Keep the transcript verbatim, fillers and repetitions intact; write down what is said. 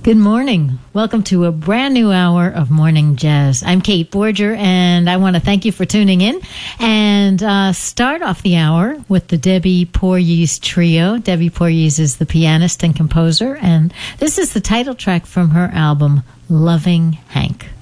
Good morning. Welcome to a brand new hour of Morning Jazz. I'm Kate Borger, and I want to thank you for tuning in and uh, start off the hour with the Debbie Porges Trio. Debbie Porges is the pianist and composer, and this is the title track from her album, Loving Hank.